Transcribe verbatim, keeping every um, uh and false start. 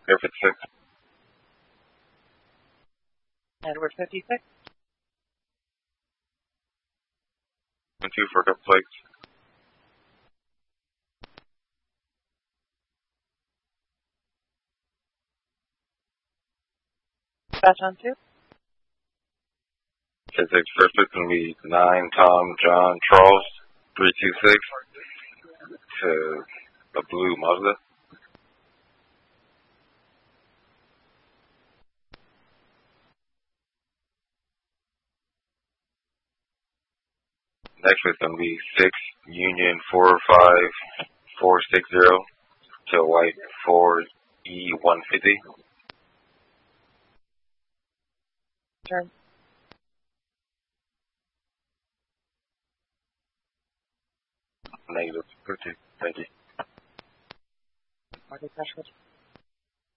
Air fifty-six. Edward fifty-six. And two for a couple flights. Dispatch on two. ten six, first flight going to be nine Tom John Charles, three two six, to a blue Mazda. Next is going to be six Union four five four six zero to white four E one fifty. Turn. Negative. Thank you. Market crash.